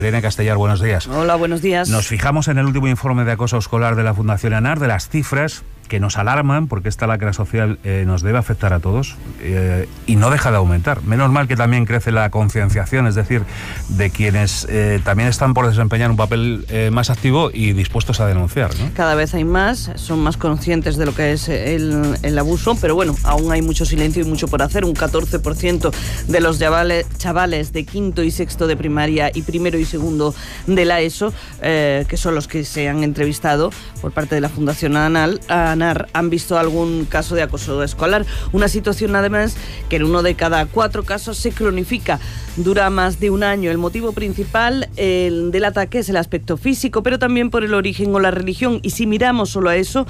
Irene Castellar, buenos días. Hola, buenos días. Nos fijamos en el último informe de acoso escolar de la Fundación ANAR, de las cifras que nos alarman, porque esta lacra social nos debe afectar a todos y no deja de aumentar. Menos mal que también crece la concienciación, es decir, de quienes también están por desempeñar un papel más activo y dispuestos a denunciar, ¿no? Cada vez hay más, son más conscientes de lo que es el abuso, pero bueno, aún hay mucho silencio y mucho por hacer. Un 14% de los chavales de quinto y sexto de primaria y primero y segundo de la ESO, que son los que se han entrevistado por parte de la Fundación ANAR, han visto algún caso de acoso escolar. Una situación, además, que en 1 de cada 4 casos se cronifica. Dura más de un año. El motivo principal del ataque es el aspecto físico, pero también por el origen o la religión. Y si miramos solo a eso,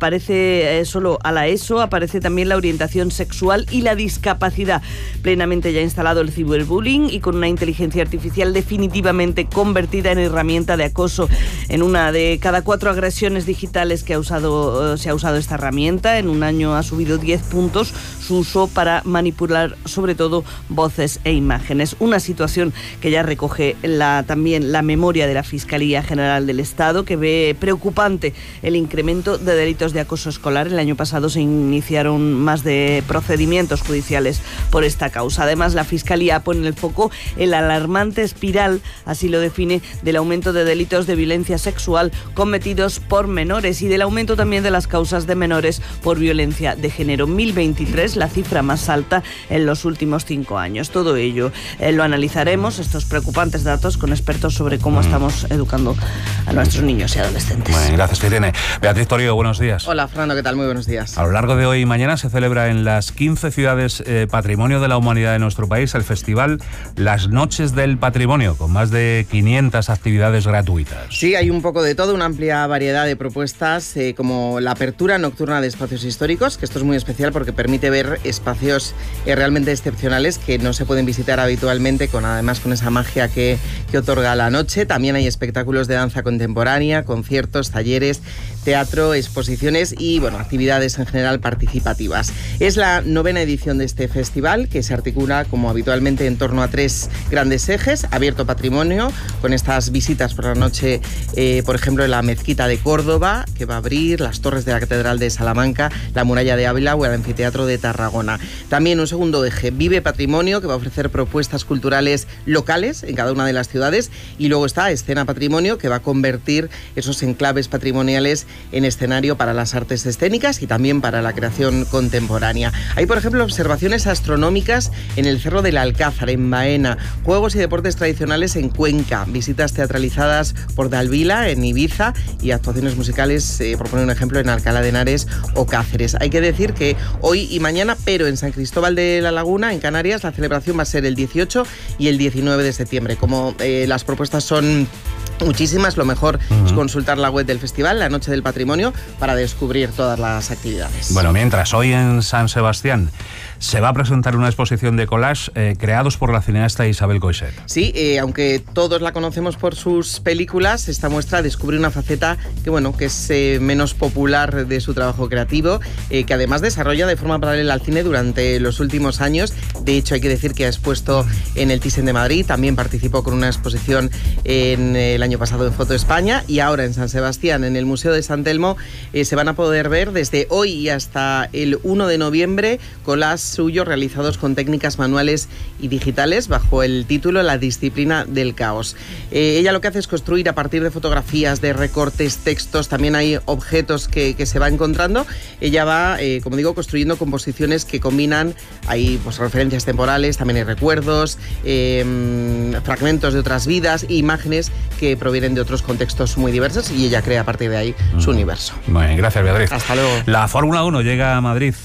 solo a la ESO, aparece también la orientación sexual y la discapacidad. Plenamente ya instalado el ciberbullying y con una inteligencia artificial definitivamente convertida en herramienta de acoso. En 1 de cada 4 agresiones digitales que se ha usado esta herramienta, en un año ha subido 10 puntos su uso para manipular sobre todo voces e imágenes. Una situación que ya recoge también la memoria de la Fiscalía General del Estado, que ve preocupante el incremento de delitos de acoso escolar. El año pasado se iniciaron más de procedimientos judiciales por esta causa. Además, la Fiscalía pone el foco en la alarmante espiral, así lo define, del aumento de delitos de violencia sexual cometidos por menores y del aumento también de las causas de menores por violencia de género. 1023, la cifra más alta en los últimos 5 años. Todo ello lo analizaremos, estos preocupantes datos, con expertos sobre cómo estamos educando a nuestros niños y adolescentes. Bueno, gracias, Irene. Beatriz Torío, buenos días. Hola, Fernando, ¿qué tal? Muy buenos días. A lo largo de hoy y mañana se celebra en las 15 ciudades Patrimonio de la Humanidad de nuestro país el festival Las Noches del Patrimonio, con más de 500 actividades gratuitas. Sí, hay un poco de todo, una amplia variedad de propuestas, como la apertura nocturna de espacios históricos, que esto es muy especial porque permite ver espacios realmente excepcionales que no se pueden visitar habitualmente, además con esa magia que otorga la noche. También hay espectáculos de danza contemporánea, conciertos, talleres, teatro, exposiciones y actividades en general participativas. Es la 9ª edición de este festival, que se articula como habitualmente en torno a 3 grandes ejes: abierto patrimonio, con estas visitas por la noche, por ejemplo en la Mezquita de Córdoba, que va a abrir, las torres de la Catedral de Salamanca, la Muralla de Ávila o el Anfiteatro de Tarragona. También un segundo eje, Vive Patrimonio, que va a ofrecer propuestas culturales locales en cada una de las ciudades, y luego está Escena Patrimonio, que va a convertir esos enclaves patrimoniales en escenario para las artes escénicas y también para la creación contemporánea. Hay, por ejemplo, observaciones astronómicas en el Cerro del Alcázar, en Baena, juegos y deportes tradicionales en Cuenca, visitas teatralizadas por Dalvila, en Ibiza, y actuaciones musicales, por poner un ejemplo, en Alcalá de Henares o Cáceres. Hay que decir que hoy y mañana, pero en San Cristóbal de la Laguna, en Canarias, la celebración va a ser el 18 y el 19 de septiembre. Como las propuestas son muchísimas, lo mejor es consultar la web del festival, La Noche del Patrimonio, para descubrir todas las actividades. Bueno, mientras hoy en San Sebastián se va a presentar una exposición de collage creados por la cineasta Isabel Coixet. Sí, aunque todos la conocemos por sus películas, esta muestra descubre una faceta que es menos popular de su trabajo creativo, que además desarrolla de forma paralela al cine durante los últimos años. De hecho, hay que decir que ha expuesto en el Thyssen de Madrid, también participó con una exposición en el año pasado en Foto España, y ahora en San Sebastián, en el Museo de San Telmo, se van a poder ver desde hoy y hasta el 1 de noviembre collages suyos realizados con técnicas manuales y digitales bajo el título La disciplina del caos. Ella lo que hace es construir a partir de fotografías, de recortes, textos, también hay objetos que se va encontrando. Ella va, como digo, construyendo composiciones que combinan, hay referencias temporales, también hay recuerdos, fragmentos de otras vidas e imágenes que provienen de otros contextos muy diversos, y ella crea a partir de ahí su universo. Bueno, gracias, Beatriz. Hasta luego. La Fórmula 1 llega a Madrid,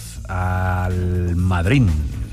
al Madrid.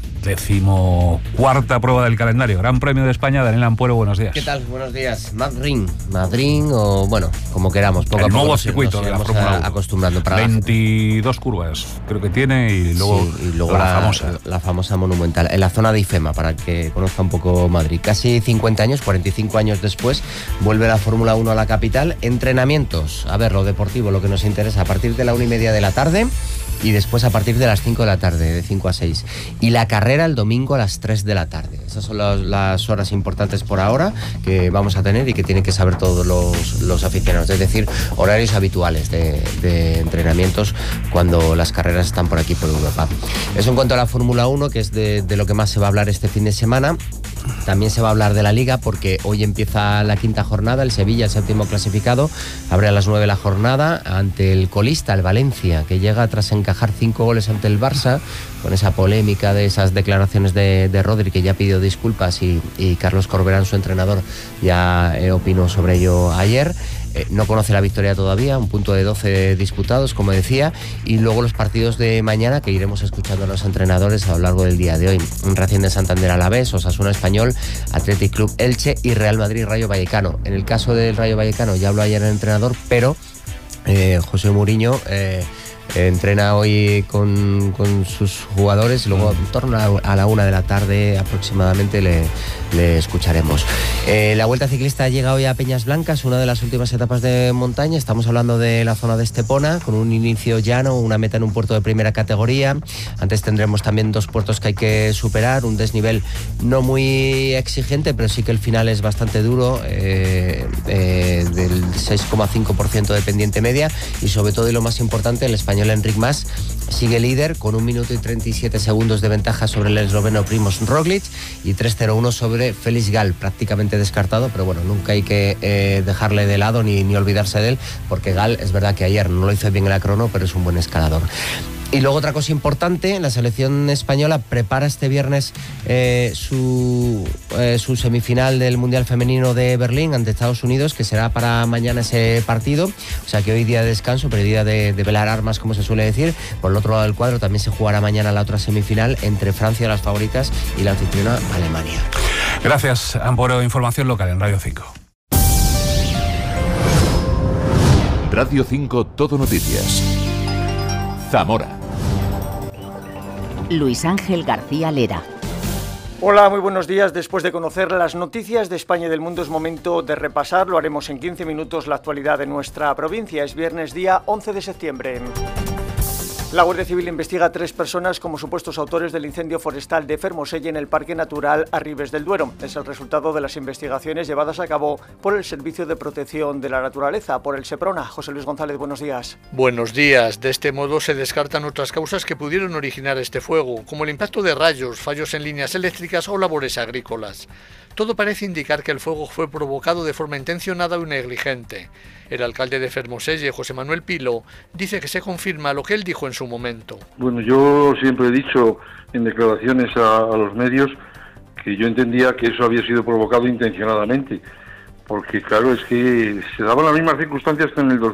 14ª prueba del calendario. Gran Premio de España. Daniel Ampuero, buenos días. ¿Qué tal? Buenos días. Madrid o como queramos. Poco el a poco nuevo circuito de la Fórmula 1. Acostumbrando. 22 curvas creo que tiene, y luego la famosa monumental. En la zona de IFEMA, para que conozca un poco Madrid. Casi 50 años, 45 años después, vuelve la Fórmula 1 a la capital. Entrenamientos. A ver, lo deportivo, lo que nos interesa, a partir de la 1:30 de la tarde. y después a partir de las 5 de la tarde, de 5 a 6. Y la carrera el domingo a las 3 de la tarde. Esas son las horas importantes por ahora que vamos a tener y que tienen que saber todos los aficionados, es decir, horarios habituales de entrenamientos cuando las carreras están por aquí por Europa. Eso en cuanto a la Fórmula 1, que es de lo que más se va a hablar este fin de semana. También se va a hablar de la Liga porque hoy empieza la quinta jornada, el Sevilla, el séptimo clasificado, abre a las 9 la jornada ante el colista, el Valencia, que llega tras encajar 5 goles ante el Barça, con esa polémica de esas declaraciones de Rodri, que ya pidió disculpas, y Carlos Corberán, su entrenador, ya opinó sobre ello ayer. No conoce la victoria todavía, un punto de 12 disputados, como decía, y luego los partidos de mañana que iremos escuchando a los entrenadores a lo largo del día de hoy. Un Racing de Santander Alavés, Osasuna Español, Athletic Club Elche y Real Madrid Rayo Vallecano. En el caso del Rayo Vallecano ya habló ayer el entrenador, pero José Mourinho entrena hoy con sus jugadores y luego en torno a la 1 de la tarde aproximadamente le escucharemos. La Vuelta Ciclista llega hoy a Peñas Blancas, una de las últimas etapas de montaña. Estamos hablando de la zona de Estepona, con un inicio llano, una meta en un puerto de primera categoría. Antes tendremos también 2 puertos que hay que superar, un desnivel no muy exigente, pero sí que el final es bastante duro, del 6,5% de pendiente media, y sobre todo, y lo más importante, el español Enric Mas sigue líder con 1 minuto y 37 segundos de ventaja sobre el esloveno Primož Roglič y 3:01 sobre Félix Gall, prácticamente descartado, pero bueno, nunca hay que dejarle de lado ni olvidarse de él, porque Gall es verdad que ayer no lo hizo bien en la crono, pero es un buen escalador. Y luego otra cosa importante, la selección española prepara este viernes su semifinal del Mundial Femenino de Berlín ante Estados Unidos, que será para mañana ese partido. O sea que hoy día de descanso, pero día de velar armas, como se suele decir. Por el otro lado del cuadro también se jugará mañana la otra semifinal entre Francia, las favoritas, y la anfitriona Alemania. Gracias, Amparo. Información local en Radio 5. Radio 5 Todo Noticias. Zamora. Luis Ángel García Lera. Hola, muy buenos días. Después de conocer las noticias de España y del mundo, es momento de repasar, lo haremos en 15 minutos, la actualidad de nuestra provincia. Es viernes, día 11 de septiembre. La Guardia Civil investiga a 3 personas como supuestos autores del incendio forestal de Fermoselle en el Parque Natural Arribes del Duero. Es el resultado de las investigaciones llevadas a cabo por el Servicio de Protección de la Naturaleza, por el Seprona. José Luis González, buenos días. Buenos días. De este modo se descartan otras causas que pudieron originar este fuego, como el impacto de rayos, fallos en líneas eléctricas o labores agrícolas. Todo parece indicar que el fuego fue provocado de forma intencionada o negligente. El alcalde de Fermoselle, José Manuel Pilo, dice que se confirma lo que él dijo en su momento. Bueno, yo siempre he dicho en declaraciones a los medios que yo entendía que eso había sido provocado intencionadamente, porque claro, es que se daban las mismas circunstancias que en el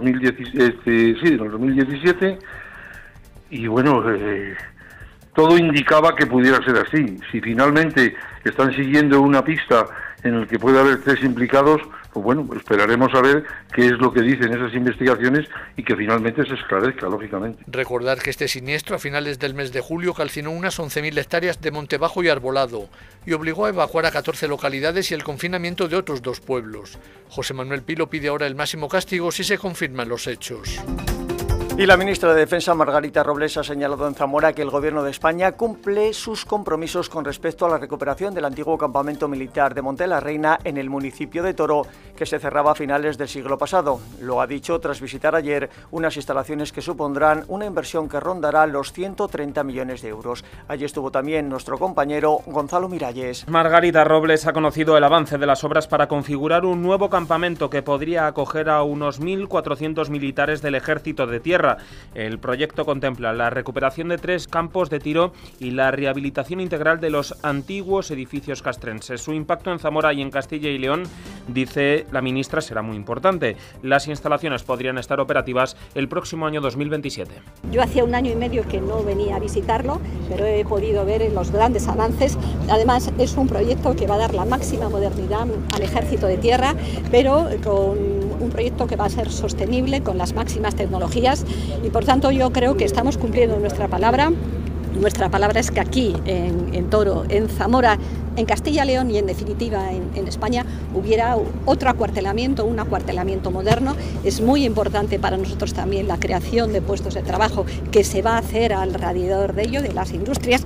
2017, y bueno, todo indicaba que pudiera ser así. Si finalmente están siguiendo una pista en la que puede haber 3 implicados, pues bueno, esperaremos a ver qué es lo que dicen esas investigaciones y que finalmente se esclarezca, lógicamente. Recordar que este siniestro a finales del mes de julio calcinó unas 11.000 hectáreas de monte bajo y arbolado y obligó a evacuar a 14 localidades y el confinamiento de otros 2 pueblos. José Manuel Pilo pide ahora el máximo castigo si se confirman los hechos. Y la ministra de Defensa, Margarita Robles, ha señalado en Zamora que el Gobierno de España cumple sus compromisos con respecto a la recuperación del antiguo campamento militar de Monte la Reina en el municipio de Toro, que se cerraba a finales del siglo pasado. Lo ha dicho tras visitar ayer unas instalaciones que supondrán una inversión que rondará los 130 millones de euros. Allí estuvo también nuestro compañero Gonzalo Miralles. Margarita Robles ha conocido el avance de las obras para configurar un nuevo campamento que podría acoger a unos 1.400 militares del Ejército de Tierra. El proyecto contempla la recuperación de 3 campos de tiro y la rehabilitación integral de los antiguos edificios castrenses. Su impacto en Zamora y en Castilla y León, dice la ministra, será muy importante. Las instalaciones podrían estar operativas el próximo año 2027. Yo hacía 1 año y medio que no venía a visitarlo, pero he podido ver los grandes avances. Además, es un proyecto que va a dar la máxima modernidad al Ejército de Tierra, pero con un proyecto que va a ser sostenible, con las máximas tecnologías, y por tanto yo creo que estamos cumpliendo nuestra palabra. Nuestra palabra es que aquí, en Toro, en Zamora, en Castilla y León y en definitiva en España hubiera otro acuartelamiento, un acuartelamiento moderno. Es muy importante para nosotros también la creación de puestos de trabajo que se va a hacer alrededor de ello, de las industrias.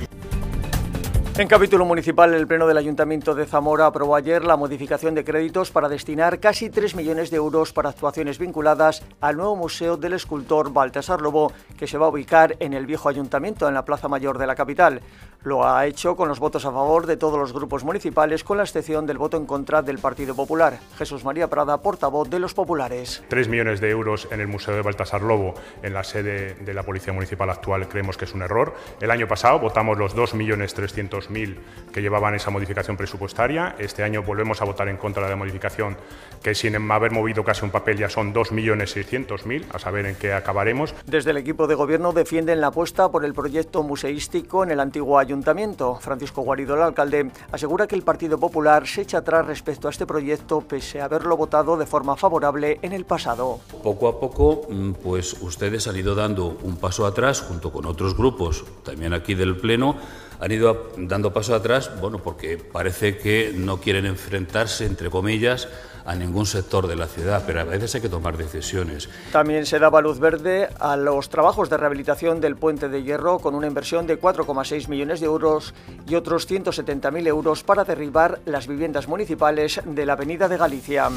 En capítulo municipal, el Pleno del Ayuntamiento de Zamora aprobó ayer la modificación de créditos para destinar casi 3 millones de euros para actuaciones vinculadas al nuevo Museo del Escultor Baltasar Lobo, que se va a ubicar en el viejo ayuntamiento, en la Plaza Mayor de la capital. Lo ha hecho con los votos a favor de todos los grupos municipales, con la excepción del voto en contra del Partido Popular. Jesús María Prada, portavoz de los populares. 3 millones de euros en el Museo de Baltasar Lobo, en la sede de la Policía Municipal actual, creemos que es un error. El año pasado votamos los 2.300.000 que llevaban esa modificación presupuestaria. Este año volvemos a votar en contra de la modificación, que sin haber movido casi un papel ya son 2.600.000, a saber en qué acabaremos. Desde el equipo de gobierno defienden la apuesta por el proyecto museístico en el antiguo ayuntamiento. Francisco Guarido, el alcalde, asegura que el Partido Popular se echa atrás respecto a este proyecto pese a haberlo votado de forma favorable en el pasado. Poco a poco, pues ustedes han ido dando un paso atrás junto con otros grupos, también aquí del Pleno, han ido dando paso atrás, bueno, porque parece que no quieren enfrentarse, entre comillas, a ningún sector de la ciudad, pero a veces hay que tomar decisiones. También se daba luz verde a los trabajos de rehabilitación del Puente de Hierro, con una inversión de 4,6 millones de euros y otros 170.000 euros para derribar las viviendas municipales de la Avenida de Galicia.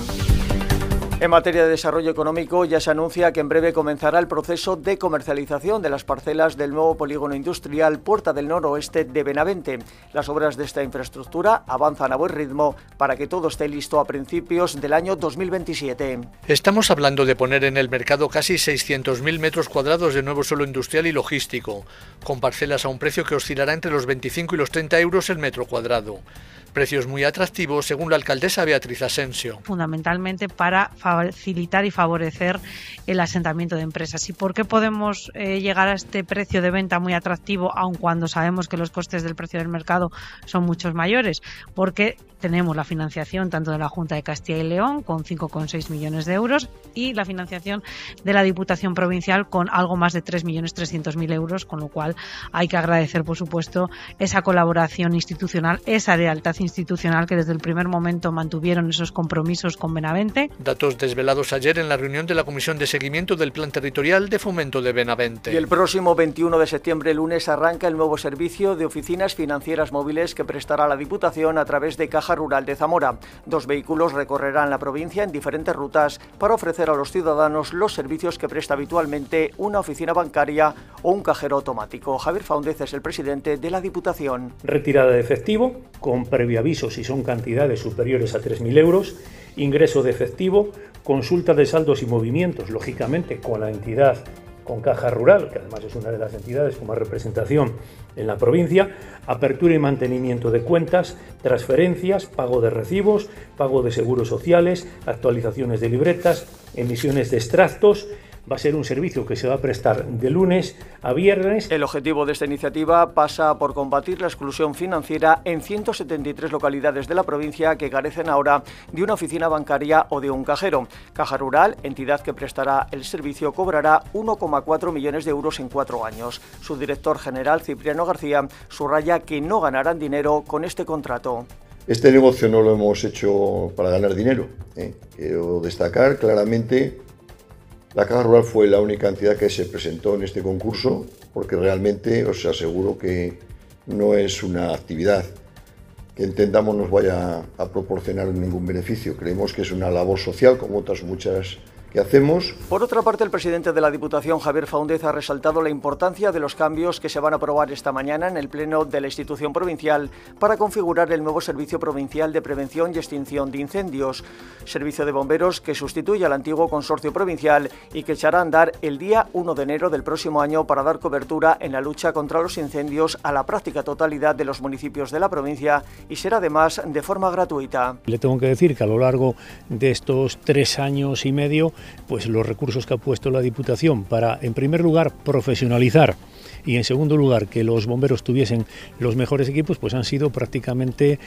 En materia de desarrollo económico, ya se anuncia que en breve comenzará el proceso de comercialización de las parcelas del nuevo polígono industrial Puerta del Noroeste de Benavente. Las obras de esta infraestructura avanzan a buen ritmo para que todo esté listo a principios del año 2027. Estamos hablando de poner en el mercado casi 600.000 metros cuadrados de nuevo suelo industrial y logístico, con parcelas a un precio que oscilará entre los 25 y los 30 euros el metro cuadrado. Precios muy atractivos, según la alcaldesa Beatriz Asensio. Fundamentalmente para facilitar y favorecer el asentamiento de empresas. ¿Y por qué podemos llegar a este precio de venta muy atractivo, aun cuando sabemos que los costes del precio del mercado son muchos mayores? Porque tenemos la financiación tanto de la Junta de Castilla y León, con 5,6 millones de euros, y la financiación de la Diputación Provincial, con algo más de 3.300.000 euros, con lo cual hay que agradecer, por supuesto, esa colaboración institucional, esa lealtad institucional que desde el primer momento mantuvieron esos compromisos con Benavente. Datos desvelados ayer en la reunión de la Comisión de Seguimiento del Plan Territorial de Fomento de Benavente. Y el próximo 21 de septiembre, lunes, arranca el nuevo servicio de oficinas financieras móviles que prestará la Diputación a través de Caja Rural de Zamora. 2 vehículos recorrerán la provincia en diferentes rutas para ofrecer a los ciudadanos los servicios que presta habitualmente una oficina bancaria o un cajero automático. Javier Faúndez es el presidente de la Diputación. Retirada de efectivo, con previo aviso si son cantidades superiores a 3.000 euros, ingreso de efectivo, consulta de saldos y movimientos, lógicamente con la entidad, con Caja Rural, que además es una de las entidades con más representación en la provincia, apertura y mantenimiento de cuentas, transferencias, pago de recibos, pago de seguros sociales, actualizaciones de libretas, emisiones de extractos. Va a ser un servicio que se va a prestar de lunes a viernes. El objetivo de esta iniciativa pasa por combatir la exclusión financiera en 173 localidades de la provincia que carecen ahora de una oficina bancaria o de un cajero. Caja Rural, entidad que prestará el servicio, cobrará 1,4 millones de euros en 4 años. Su director general, Cipriano García, subraya que no ganarán dinero con este contrato. Este negocio no lo hemos hecho para ganar dinero. Quiero destacar claramente. La Caja Rural fue la única entidad que se presentó en este concurso porque realmente os aseguro que no es una actividad que entendamos nos vaya a proporcionar ningún beneficio. Creemos que es una labor social como otras muchas que hacemos. Por otra parte, el presidente de la Diputación, Javier Faúndez, ha resaltado la importancia de los cambios que se van a aprobar esta mañana en el Pleno de la institución provincial para configurar el nuevo Servicio Provincial de Prevención y Extinción de Incendios, servicio de bomberos que sustituye al antiguo Consorcio Provincial y que echará a andar el día 1 de enero del próximo año para dar cobertura en la lucha contra los incendios a la práctica totalidad de los municipios de la provincia y será además de forma gratuita. Le tengo que decir que a lo largo de estos 3 años y medio, pues los recursos que ha puesto la Diputación para, en primer lugar, profesionalizar y en segundo lugar que los bomberos tuviesen los mejores equipos, pues han sido prácticamente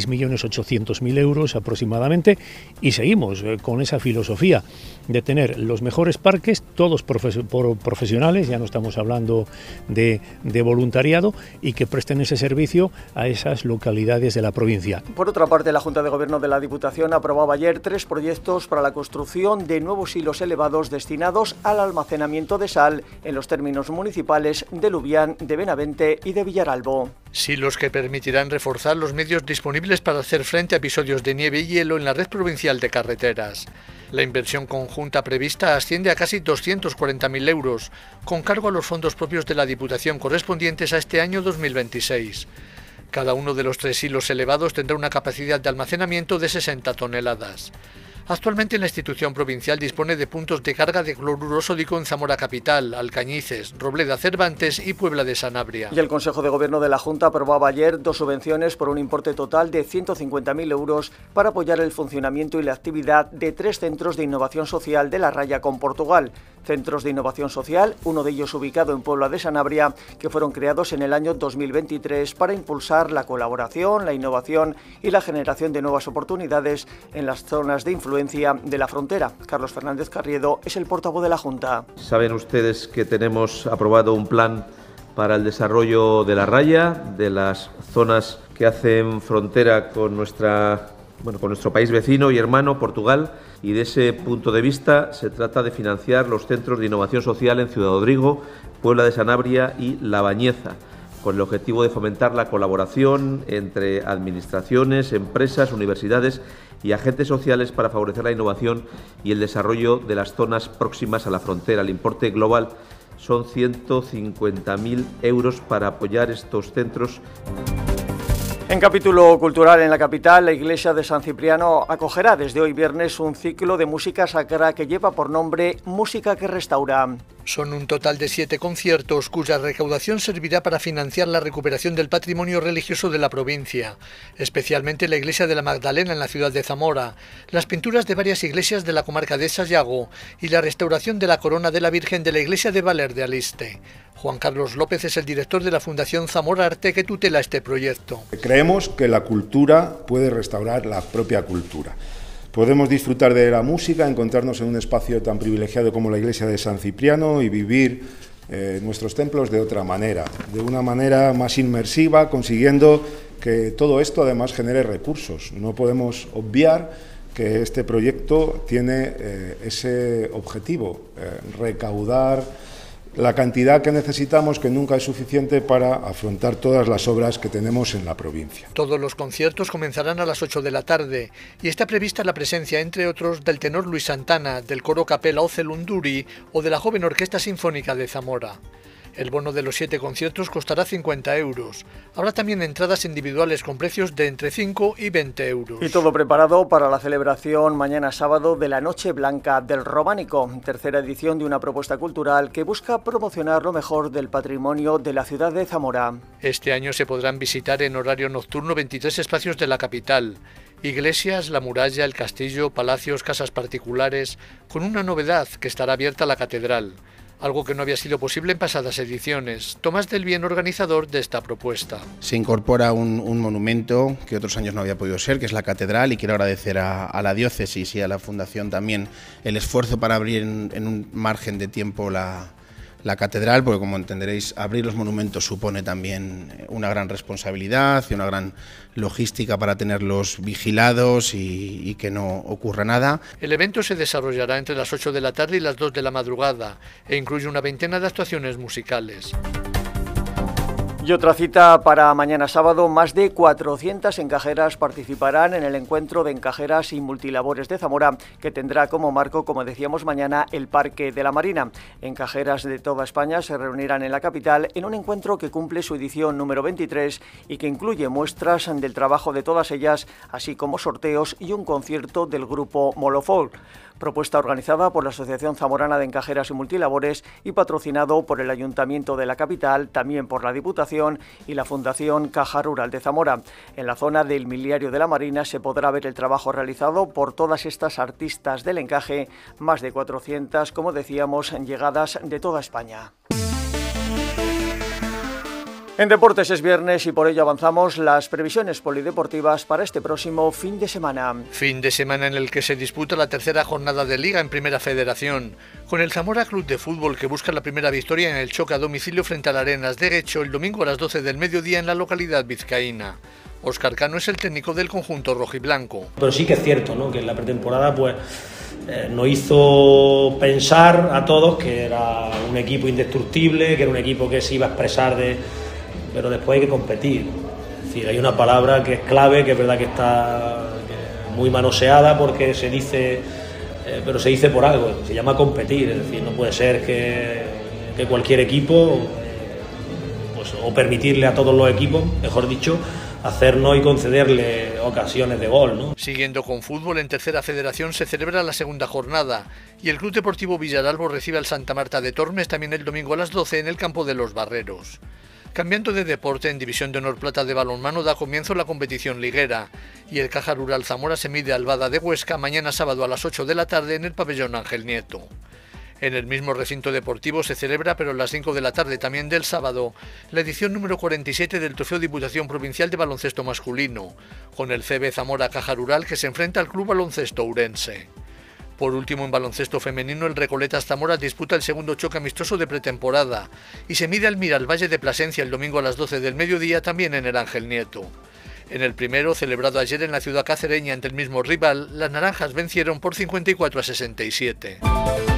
6.800.000 euros aproximadamente, y seguimos con esa filosofía de tener los mejores parques, todos profesionales, ya no estamos hablando de voluntariado, y que presten ese servicio a esas localidades de la provincia. Por otra parte, la Junta de Gobierno de la Diputación aprobaba ayer 3 proyectos para la construcción de nuevos hilos elevados destinados al almacenamiento de sal en los términos municipales de Lubián, de Benavente y de Villaralbo. Silos que permitirán reforzar los medios disponibles para hacer frente a episodios de nieve y hielo en la red provincial de carreteras. La inversión conjunta prevista asciende a casi 240.000 euros, con cargo a los fondos propios de la Diputación correspondientes a este año 2026. Cada uno de los 3 hilos elevados tendrá una capacidad de almacenamiento de 60 toneladas. Actualmente la institución provincial dispone de puntos de carga de cloruro sódico en Zamora Capital, Alcañices, Robleda Cervantes y Puebla de Sanabria. Y el Consejo de Gobierno de la Junta aprobaba ayer 2 subvenciones por un importe total de 150.000 euros para apoyar el funcionamiento y la actividad de 3 centros de innovación social de la raya con Portugal. Centros de innovación social, uno de ellos ubicado en Puebla de Sanabria, que fueron creados en el año 2023 para impulsar la colaboración, la innovación y la generación de nuevas oportunidades en las zonas de influencia de la frontera. Carlos Fernández Carriedo es el portavoz de la Junta. Saben ustedes que tenemos aprobado un plan para el desarrollo de la raya, de las zonas que hacen frontera con nuestro país vecino y hermano, Portugal, y de ese punto de vista se trata de financiar los centros de innovación social en Ciudad Rodrigo, Puebla de Sanabria y La Bañeza, con el objetivo de fomentar la colaboración entre administraciones, empresas, universidades y agentes sociales para favorecer la innovación y el desarrollo de las zonas próximas a la frontera. El importe global son 150.000 euros para apoyar estos centros. En capítulo cultural en la capital, la iglesia de San Cipriano acogerá desde hoy viernes un ciclo de música sacra que lleva por nombre Música que Restaura. Son un total de 7 conciertos cuya recaudación servirá para financiar la recuperación del patrimonio religioso de la provincia, especialmente la iglesia de la Magdalena en la ciudad de Zamora, las pinturas de varias iglesias de la comarca de Sayago y la restauración de la corona de la Virgen de la iglesia de Valer de Aliste. Juan Carlos López es el director de la Fundación Zamora Arte que tutela este proyecto. Creemos que la cultura puede restaurar la propia cultura. Podemos disfrutar de la música, encontrarnos en un espacio tan privilegiado como la iglesia de San Cipriano y vivir nuestros templos de otra manera, de una manera más inmersiva, consiguiendo que todo esto además genere recursos. No podemos obviar que este proyecto tiene ese objetivo, recaudar la cantidad que necesitamos, que nunca es suficiente para afrontar todas las obras que tenemos en la provincia. Todos los conciertos comenzarán a las 8 de la tarde y está prevista la presencia, entre otros, del tenor Luis Santana, del coro Capella Ocelunduri o de la joven Orquesta Sinfónica de Zamora. El bono de los 7 conciertos costará 50 euros. Habrá también entradas individuales con precios de entre 5 y 20 euros. Y todo preparado para la celebración mañana sábado de la Noche Blanca del Románico, tercera edición de una propuesta cultural que busca promocionar lo mejor del patrimonio de la ciudad de Zamora. Este año se podrán visitar en horario nocturno 23 espacios de la capital. Iglesias, la muralla, el castillo, palacios, casas particulares, con una novedad, que estará abierta la catedral. Algo que no había sido posible en pasadas ediciones. Tomás del Bien, organizador de esta propuesta. Se incorpora un monumento que otros años no había podido ser, que es la catedral, y quiero agradecer a la diócesis y a la fundación también el esfuerzo para abrir en un margen de tiempo la catedral, porque como entenderéis, abrir los monumentos supone también una gran responsabilidad y una gran logística para tenerlos vigilados y que no ocurra nada. El evento se desarrollará entre las 8 de la tarde y las 2 de la madrugada e incluye una veintena de actuaciones musicales. Y otra cita para mañana sábado, más de 400 encajeras participarán en el encuentro de encajeras y multilabores de Zamora, que tendrá como marco, como decíamos mañana, el Parque de la Marina. Encajeras de toda España se reunirán en la capital en un encuentro que cumple su edición número 23 y que incluye muestras del trabajo de todas ellas, así como sorteos y un concierto del grupo Molofol. Propuesta organizada por la Asociación Zamorana de Encajeras y Multilabores y patrocinado por el Ayuntamiento de la capital, también por la Diputación y la Fundación Caja Rural de Zamora. En la zona del Miliario de la Marina se podrá ver el trabajo realizado por todas estas artistas del encaje, más de 400, como decíamos, llegadas de toda España. En deportes es viernes y por ello avanzamos las previsiones polideportivas para este próximo fin de semana. Fin de semana en el que se disputa la tercera jornada de Liga en Primera Federación, con el Zamora Club de Fútbol que busca la primera victoria en el choque a domicilio frente al Arenas de Guecho el domingo a las 12 del mediodía en la localidad vizcaína. Óscar Cano es el técnico del conjunto rojiblanco. Pero sí que es cierto, ¿no?, que en la pretemporada nos hizo pensar a todos que era un equipo indestructible, que era un equipo que se iba a expresar pero después hay que competir. Es decir, hay una palabra que es clave, que es verdad que está muy manoseada porque se dice, pero se dice por algo, se llama competir. Es decir, no puede ser que cualquier equipo, o permitirle a todos los equipos, mejor dicho, hacernos y concederle ocasiones de gol, ¿no? Siguiendo con fútbol, en Tercera Federación se celebra la segunda jornada y el Club Deportivo Villaralbo recibe al Santa Marta de Tormes también el domingo a las 12 en el campo de los Barreros. Cambiando de deporte, en División de Honor Plata de balonmano da comienzo la competición liguera y el Caja Rural Zamora se mide al Bada de Huesca mañana sábado a las 8 de la tarde en el pabellón Ángel Nieto. En el mismo recinto deportivo se celebra, pero a las 5 de la tarde también del sábado, la edición número 47 del Trofeo Diputación Provincial de Baloncesto Masculino, con el CB Zamora Caja Rural que se enfrenta al Club Baloncesto Ourense. Por último, en baloncesto femenino, el Recoletas Zamora disputa el segundo choque amistoso de pretemporada y se mide al Miralvalle de Plasencia el domingo a las 12 del mediodía también en el Ángel Nieto. En el primero, celebrado ayer en la ciudad cacereña ante el mismo rival, las naranjas vencieron por 54-67.